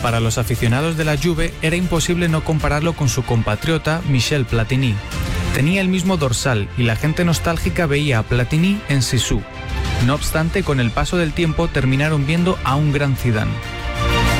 para los aficionados de la Juve era imposible no compararlo con su compatriota Michel Platini. Tenía el mismo dorsal y la gente nostálgica veía a Platini en Zizou. No obstante, con el paso del tiempo terminaron viendo a un gran Zidane.